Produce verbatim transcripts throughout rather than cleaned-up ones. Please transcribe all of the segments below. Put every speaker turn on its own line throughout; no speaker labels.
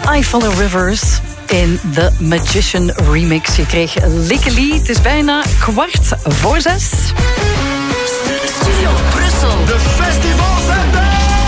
I Follow Rivers in The Magician remix. Je kreeg Likkely. Het is bijna kwart voor zes.
Studio Brussel.
De festivalzender!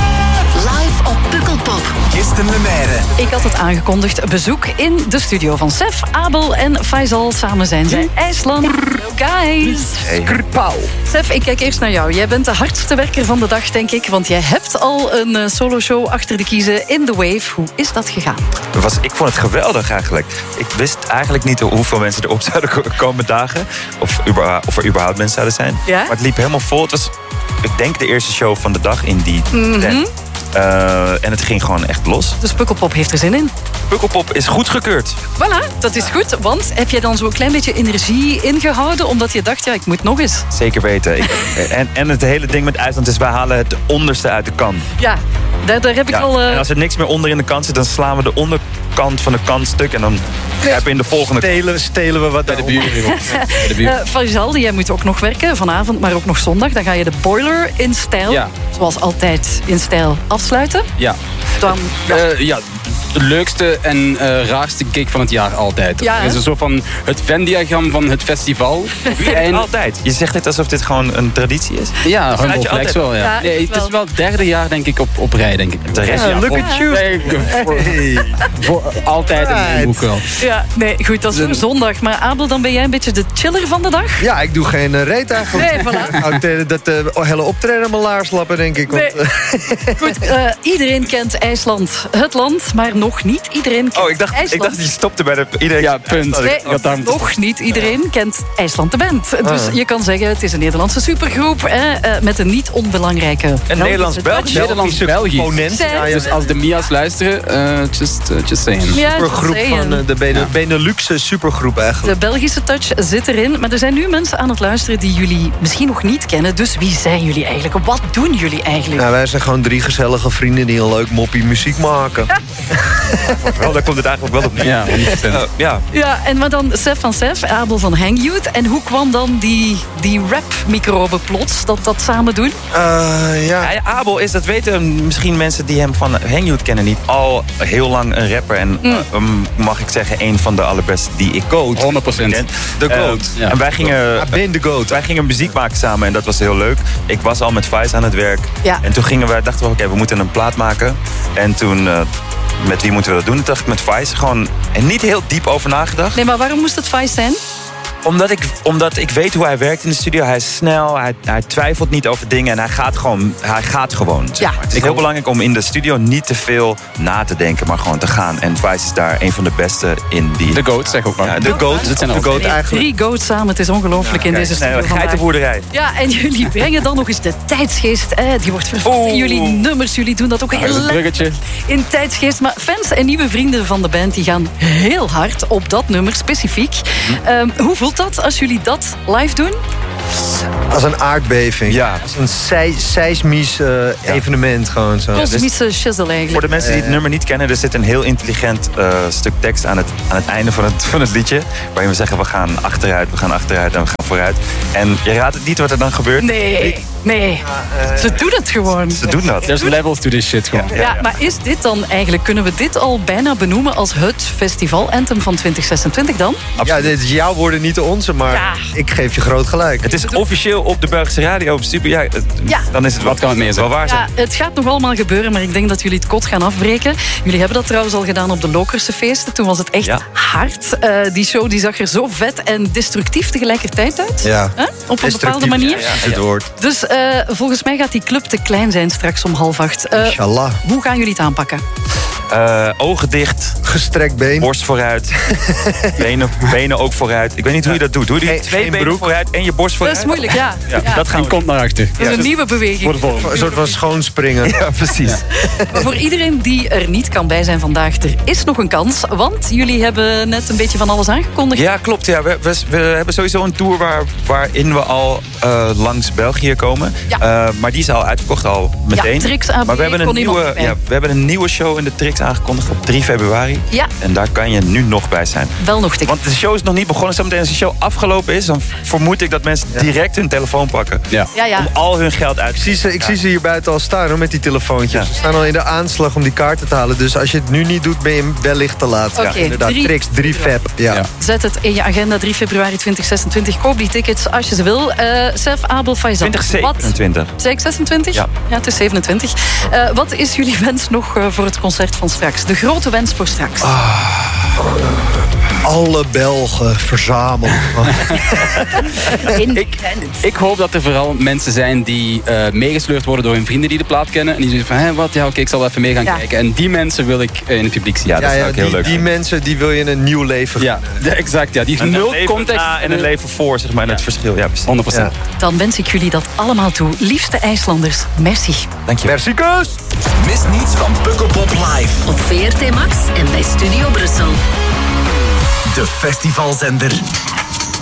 Live op Pukkelpop.
Kirsten Lemaire.
Ik had het aangekondigd. Bezoek in de studio van Sef, Abel en Faisal. Samen zijn zij IJsland. Guys.
Hey.
Sef, ik kijk eerst naar jou. Jij bent de hardste werker van de dag, denk ik. Want jij hebt al een uh, soloshow achter de kiezen in The Wave. Hoe is dat gegaan?
Was, ik vond het geweldig eigenlijk. Ik wist eigenlijk niet hoeveel mensen erop zouden komen dagen. Of, of er überhaupt mensen zouden zijn.
Ja?
Maar het liep helemaal vol. Het was, ik denk, de eerste show van de dag in die
Mm-hmm.
tent. Uh, en het ging gewoon echt los.
Dus Pukkelpop heeft er zin in.
Pukkelpop is goedgekeurd.
Voilà, dat is goed. Want heb jij dan zo'n klein beetje energie ingehouden? Omdat je dacht, ja, ik moet nog eens.
Zeker weten. Ik, en, en het hele ding met IJsland is, wij halen het onderste uit de kan.
Ja, daar, daar heb ik
Ja.
al... Uh...
En als er niks meer onder in de kan zit, dan slaan we de onderkant van de kan stuk. En dan hebben we in de volgende...
Stelen, stelen we wat bij de buren.
Uh, Faisal, jij moet ook nog werken vanavond, maar ook nog zondag. Dan ga je de boiler in stijl,
Ja.
zoals altijd in stijl, afsluiten.
Ja.
Dan, ja.
Uh, ja, de leukste en uh, raarste gig van het jaar altijd.
Ja,
Het is een soort van het Venn-diagram van het festival. En,
Altijd. Je zegt dit alsof dit gewoon een traditie is.
ja,
laat
Humble
je
Flex
altijd-
wel, ja.
Ja,
Nee,
echt
het is
wel.
wel het derde jaar, denk ik, op, op rij, denk ik.
De rest,
Ja,
ja,
look
vol-
at you.
Nee, voor, voor altijd in mijn boek wel.
Ja, nee, goed, dat is voor zondag. Maar Abel, dan ben jij een beetje de chiller van de dag?
Ja, ik doe geen uh, reet eigenlijk.
Nee, voilà.
Nou, ik denk dat de hele optreden aan mijn laars lappen, denk ik. Want,
Nee. Goed, uh, iedereen kent IJsland, het land, maar nog niet iedereen kent
Oh, ik dacht, ik
IJsland.
dacht, je stopte bij de... Iedereen,
Ja, punt.
Nee,
Ik had daar-
nog niet iedereen kent IJsland de band. Dus
Ah.
je kan zeggen, het is een Nederlandse supergroep hè, uh, met een niet onbelangrijke...
Een Nederlands-Belgisch.
Nederlands-Belgisch.
component.
Zeg.
Ja, ja.
Dus als de Mia's luisteren, uh, just, uh, just saying.
Ja,
Supergroep
just
van
saying.
uh, de Bene- Benelux supergroep eigenlijk.
De Belgische touch zit erin. Maar er zijn nu mensen aan het luisteren die jullie misschien nog niet kennen. Dus wie zijn jullie eigenlijk? Wat doen jullie eigenlijk?
Nou, wij zijn gewoon drie gezellige vrienden die een leuk moppie muziek maken.
Wel, daar komt het eigenlijk wel op neer.
Ja, honderd procent.
Uh, ja.
Ja, en maar dan Sef van Sef, Abel van Hang Youth. En hoe kwam dan die, die rap-microbe plots, dat dat samen doen?
Uh, ja.
Ja, Abel is, dat weten misschien mensen die hem van Hang Youth kennen niet, al heel lang een rapper. En uh, um, mag ik zeggen, een van de allerbeste die ik goat.
honderd procent.
ken. De goat.
Uh, ja.
En wij gingen,
I ben the goat.
wij gingen muziek maken samen en dat was heel leuk. Ik was al met Vice aan het werk.
Ja.
En toen gingen we, dachten we, oké, we moeten een plaat maken. En toen, uh, met wie moeten we dat doen? Toen dacht ik met Vice gewoon, en niet heel diep over nagedacht.
Nee, maar waarom moest het Vice zijn?
Omdat ik, omdat ik weet hoe hij werkt in de studio. Hij is snel, hij, hij twijfelt niet over dingen en hij gaat gewoon. Hij gaat gewoon zeg
Ja.
maar. Het is heel belangrijk om in de studio niet te veel na te denken, maar gewoon te gaan. En Vice is daar een van de beste in die...
De goat, zeg ook maar.
Ja, de goat.
Dat zijn
de
ook
goat
Nee,
eigenlijk.
drie goats samen, het is ongelooflijk in
Kijk,
deze studio
nee,
vandaag.
geitenboerderij.
Ja, en jullie brengen dan nog eens de tijdsgeest. Eh, die wordt vervat in
Oeh.
jullie nummers. Jullie doen dat ook
Dat is
heel
een
lekker
bruggetje.
in tijdsgeest. Maar fans en nieuwe vrienden van de band die gaan heel hard op dat nummer specifiek. Ehm, hoe voelt dat als jullie dat live doen?
Als een aardbeving.
Ja.
Als een sei- seismisch uh, evenement gewoon zo.
Kosmische shizzle
Voor
eigenlijk.
de mensen die het nummer niet kennen, er zit een heel intelligent uh, stuk tekst aan het, aan het einde van het, van het liedje. Waarin we zeggen, we gaan achteruit, we gaan achteruit en we gaan vooruit. En je raadt het niet wat er dan gebeurt.
Nee, nee. Ze doen het gewoon.
Ze doen dat.
There's levels to this shit gewoon.
Ja.
Ja, maar is dit dan eigenlijk, kunnen we dit al bijna benoemen als het festival-anthem van twintig zesentwintig dan?
Ja, dit is jouw woorden, niet de onze, maar
Ja.
ik geef je groot gelijk.
Het is officieel op de Belgische radio op Super. Ja, het-
Ja.
Dan is het
Wat kan het meer zijn?
wel waar zijn.
Ja, het gaat nog allemaal gebeuren, maar ik denk dat jullie het kot gaan afbreken. Jullie hebben dat trouwens al gedaan op de Lokerse feesten. Toen was het echt
Ja.
hard. Eh, die show die zag er zo vet en destructief tegelijkertijd uit.
Ja.
Hè? Op een bepaalde
Destructief
manier.
is het woord.
Dus eh, volgens mij gaat die club te klein zijn straks om half acht. Eh,
Inshallah.
hoe gaan jullie het aanpakken?
Uh, ogen dicht,
Gestrekt been.
borst vooruit, benen, benen ook vooruit. Ik weet niet hoe je dat doet. Doe je
Geen-
twee
geen
benen
broek.
vooruit en je borst
Dat
vooruit?
is moeilijk, ja.
Ja,
Ja.
dat gaan
En
we
komt naar achter.
Dat is een nieuwe beweging.
Voor de volgende.
Een soort van schoonspringen.
Ja, precies.
Maar voor iedereen die er niet kan bij zijn vandaag, er is nog een kans. Want jullie hebben net een beetje van alles aangekondigd.
Ja, klopt. Ja. We, we, we hebben sowieso een tour waar, waarin we al uh, langs België komen.
Ja.
Uh, maar die is al uitverkocht, al meteen.
Ja, Trix A B
maar we hebben, een
kon iemand
nieuwe,
bij.
ja, we hebben een nieuwe show in de Trix aangekondigd op drie februari.
Ja.
En daar kan je nu nog bij zijn.
Wel nog te
Want de show is nog niet begonnen. Zometeen als de show afgelopen is, dan vermoed ik dat mensen ja. direct hun telefoon pakken.
Ja.
Ja, ja.
Om al hun geld uit te
Ik zie ze, ik zie ze hier buiten al staan hoor, met die telefoontjes.
Ja.
Ze staan al in de aanslag om die kaarten te halen. Dus als je het nu niet doet, ben je wellicht te laat.
Oké,
Ja, inderdaad,
drie-
Trix, drie feb. Ja.
Ja.
Zet het in je agenda, drie februari twintig zesentwintig. Koop die tickets als je ze wil. Uh, Sef, Abel, Faizan.
twintig
Wat?
zevenentwintig.
Zei ik zesentwintig?
Ja.
Ja, het is zevenentwintig. Uh, wat is jullie wens nog uh, voor het concert van straks? De grote wens voor straks.
Alle Belgen verzamelen.
Ik, ik hoop dat er vooral mensen zijn die uh, meegesleurd worden door hun vrienden die de plaat kennen. En die zeggen van, hé, wat? Ja, oké, okay, ik zal wel even mee gaan
Ja.
kijken. En die mensen wil ik uh, in het publiek zien.
Ja, dat
Ja,
zou
ja,
ik heel
die,
leuk
die
vinden.
mensen die wil je een nieuw leven
Ja, ja, exact. Ja. Die heeft
Een
nul
leven
context.
na en een leven voor, zeg maar. En het verschil, ja, precies.
honderd procent.
Ja.
Dan wens ik jullie dat allemaal toe. Liefste IJslanders, merci.
Dank je.
Merci, kus!
Mis niets van Pukkelpop Live.
Op V R T Max en bij Studio Brussel.
De festivalzender